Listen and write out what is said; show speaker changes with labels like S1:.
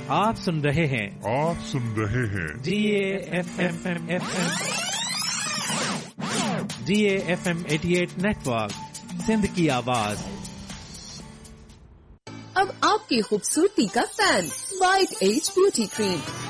S1: आप सुन रहे हैं DAFM 88 नेटवर्क, सिंध की आवाज।
S2: अब आपकी खूबसूरती का fan, white as beauty cream,